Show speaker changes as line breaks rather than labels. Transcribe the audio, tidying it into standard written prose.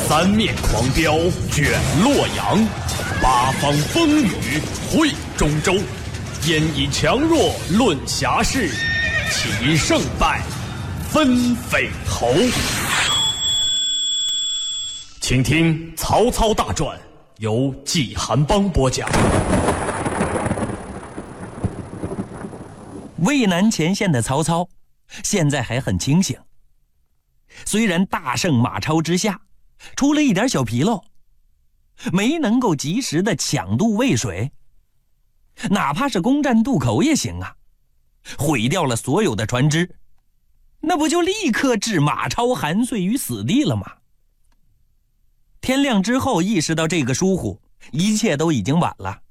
三面狂飙卷洛阳，八方风雨汇中州。因以强弱论侠事，岂因胜败分匪侯。请听《曹操大传》，由纪寒邦播讲。
渭南前线的曹操现在还很清醒，虽然大胜马超之下，出了一点小纰漏，没能够及时的抢渡渭水，哪怕是攻占渡口也行啊，毁掉了所有的船只，那不就立刻置马超、韩遂于死地了吗？天亮之后意识到这个疏忽，一切都已经晚了。